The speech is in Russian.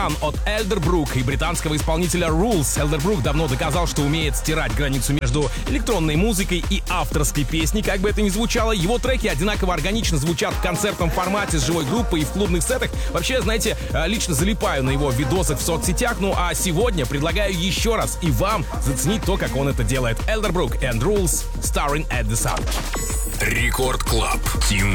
Sun от Elderbrook и британского исполнителя Rules. Elderbrook давно доказал, что умеет стирать границу между электронной музыкой и авторской песней, как бы это ни звучало. Его треки одинаково органично звучат в концертном формате с живой группой и в клубных сетах. Вообще, знаете, лично залипаю на его видосах в соцсетях. Ну а сегодня предлагаю еще раз и вам заценить то, как он это делает. Elderbrook and Rules, starring at the Sun. Рекорд Клаб. Тим